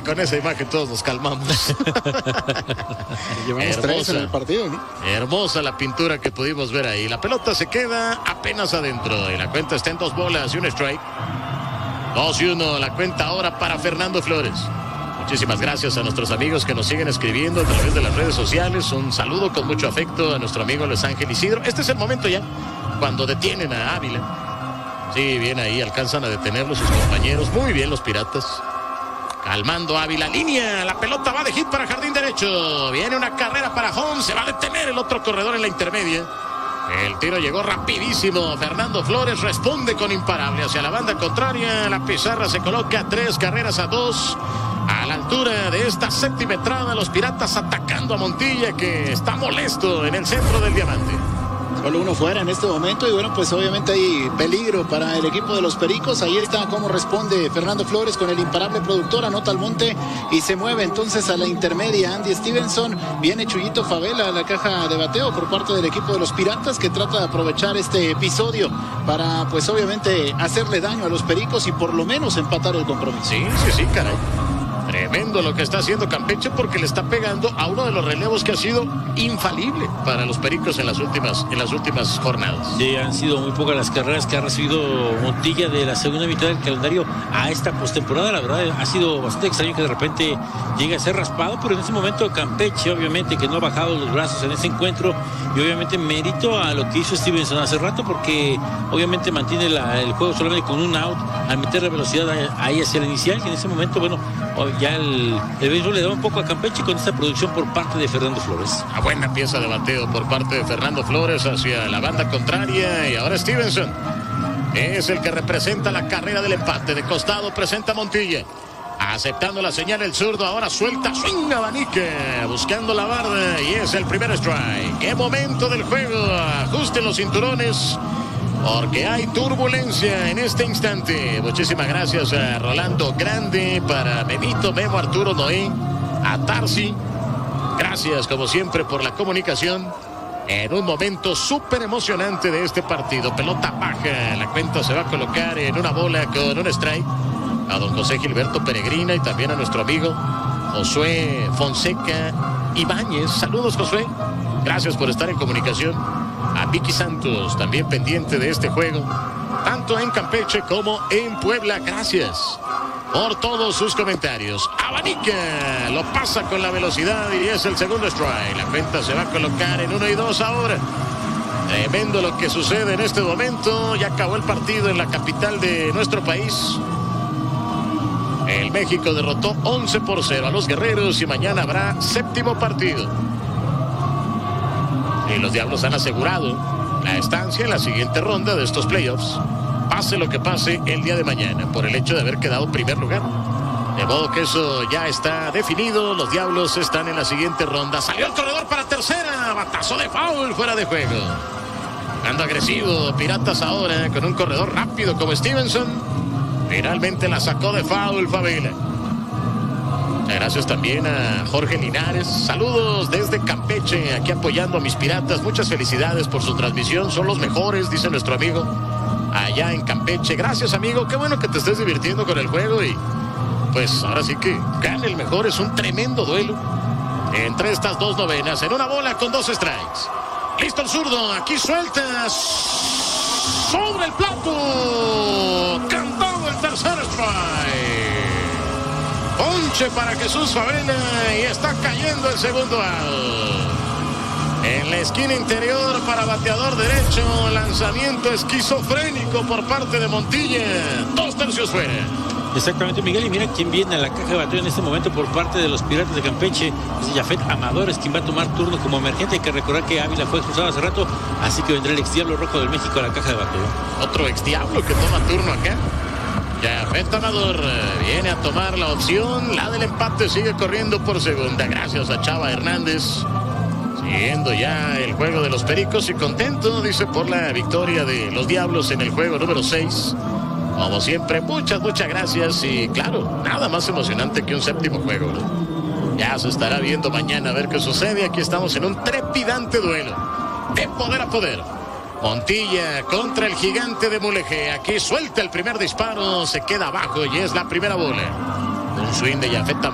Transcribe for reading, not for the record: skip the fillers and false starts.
con esa imagen todos nos calmamos. Llevamos 3 en el partido, ¿no? Hermosa la pintura que pudimos ver ahí. La pelota se queda apenas adentro y la cuenta está en 2 bolas y un strike. 2-1 la cuenta ahora para Fernando Flores. Muchísimas gracias a nuestros amigos que nos siguen escribiendo a través de las redes sociales. Un saludo con mucho afecto a nuestro amigo Luis Ángel Isidro. Este es el momento ya cuando detienen a Ávila. Sí, bien ahí, alcanzan a detenerlo sus compañeros. Muy bien los Piratas. Calmando Ávila, línea, la pelota va de hit para jardín derecho. Viene una carrera para home, se va a detener el otro corredor en la intermedia. El tiro llegó rapidísimo. Fernando Flores responde con imparable hacia la banda contraria. La pizarra se coloca 3-2. A la altura de esta séptima entrada, los Piratas atacando a Montilla, que está molesto en el centro del diamante. Solo uno fuera en este momento y bueno, pues obviamente hay peligro para el equipo de los Pericos. Ahí está cómo responde Fernando Flores con el imparable productor, anota al monte y se mueve entonces a la intermedia Andy Stevenson. Viene Chuyito Favela a la caja de bateo por parte del equipo de los Piratas, que trata de aprovechar este episodio para pues obviamente hacerle daño a los Pericos y por lo menos empatar el compromiso. Sí, caray. Tremendo lo que está haciendo Campeche, porque le está pegando a uno de los relevos que ha sido infalible para los Pericos en las últimas jornadas. Sí, han sido muy pocas las carreras que ha recibido Montilla de la segunda mitad del calendario a esta postemporada. La verdad ha sido bastante extraño que de repente llegue a ser raspado, pero en ese momento Campeche obviamente que no ha bajado los brazos en ese encuentro, y obviamente mérito a lo que hizo Stevenson hace rato, porque obviamente mantiene el juego solamente con un out al meter la velocidad ahí hacia el inicial, y en ese momento, bueno, ya el béisbol le da un poco a Campeche con esta producción por parte de Fernando Flores. Una buena pieza de bateo por parte de Fernando Flores hacia la banda contraria, y ahora Stevenson es el que representa la carrera del empate. De costado presenta Montilla, aceptando la señal el zurdo, ahora suelta, swing abanique, buscando la barda, y es el primer strike. Qué momento del juego, ajusten los cinturones, porque hay turbulencia en este instante. Muchísimas gracias a Rolando Grande, para Benito, Memo, Arturo, Noé, a Tarsi. Gracias como siempre por la comunicación en un momento súper emocionante de este partido. Pelota baja, la cuenta se va a colocar en 1 bola con un strike. A don José Gilberto Peregrina y también a nuestro amigo Josué Fonseca Ibáñez. Saludos, Josué. Gracias por estar en comunicación. A Vicky Santos, también pendiente de este juego, tanto en Campeche como en Puebla. Gracias por todos sus comentarios. Abanica, lo pasa con la velocidad y es el segundo strike. La cuenta se va a colocar en 1-2 ahora. Tremendo lo que sucede en este momento. Ya acabó el partido en la capital de nuestro país. El México derrotó 11-0 a los Guerreros y mañana habrá 7º partido. Y los Diablos han asegurado la estancia en la siguiente ronda de estos playoffs, pase lo que pase el día de mañana, por el hecho de haber quedado primer lugar. De modo que eso ya está definido. Los Diablos están en la siguiente ronda. Salió el corredor para tercera, batazo de foul, fuera de juego. Jugando agresivo Piratas ahora con un corredor rápido como Stevenson. Finalmente la sacó de foul Favela. Gracias también a Jorge Linares. Saludos desde Campeche, aquí apoyando a mis Piratas. Muchas felicidades por su transmisión. Son los mejores, dice nuestro amigo allá en Campeche. Gracias, amigo. Qué bueno que te estés divirtiendo con el juego. Y pues ahora sí que gane el mejor. Es un tremendo duelo entre estas 2 novenas. En 1 bola con 2 strikes. Listo el zurdo. Aquí suelta sobre el plato. Cantado el tercer strike. Ponche para Jesús Favela y está cayendo el segundo out. En la esquina interior para bateador derecho, lanzamiento esquizofrénico por parte de Montilla. 2/3 fuera. Exactamente, Miguel, y mira quién viene a la caja de bateo en este momento por parte de los Piratas de Campeche. Es Jafet Amadores quien va a tomar turno como emergente. Hay que recordar que Ávila fue expulsado hace rato, así que vendrá el ex Diablo Rojo del México a la caja de bateo. Otro ex Diablo que toma turno acá. Jafet Amador viene a tomar la opción. La del empate sigue corriendo por segunda. Gracias a Chava Hernández. Siguiendo ya el juego de los Pericos y contento, dice, por la victoria de los Diablos en el juego número 6. Como siempre, muchas gracias. Y claro, nada más emocionante que un 7º juego, ¿no? Ya se estará viendo mañana a ver qué sucede. Aquí estamos en un trepidante duelo de poder a poder. Montilla contra el gigante de Mulegé. Aquí suelta el primer disparo, se queda abajo y es la primera bola. Un swing de Jafet